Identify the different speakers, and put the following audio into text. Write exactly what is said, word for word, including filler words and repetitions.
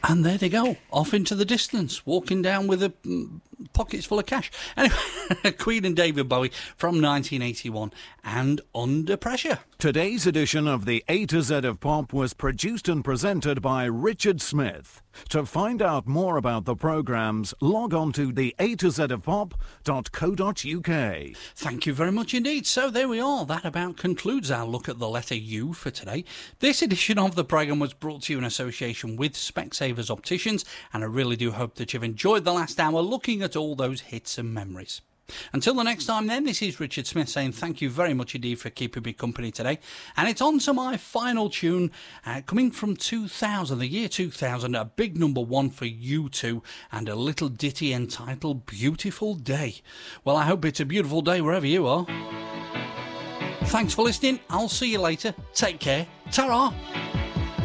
Speaker 1: And there they go, off into the distance, walking down with a mm, pockets full of cash. Anyway, Queen and David Bowie from nineteen eighty-one and Under Pressure.
Speaker 2: Today's edition of the A to Z of Pop was produced and presented by Richard Smith. To find out more about the programmes, log on to the A to Z of pop dot co dot uk.
Speaker 1: Thank you very much indeed. So there we are. That about concludes our look at the letter U for today. This edition of the programme was brought to you in association with Specsavers Opticians, and I really do hope that you've enjoyed the last hour looking at all those hits and memories. Until the next time then, this is Richard Smith saying thank you very much indeed for keeping me company today. And it's on to my final tune, uh, coming from two thousand, the year two thousand, a big number one for U two, and a little ditty entitled Beautiful Day. Well, I hope it's a beautiful day wherever you are. Thanks for listening. I'll see you later. Take care. Ta-ra!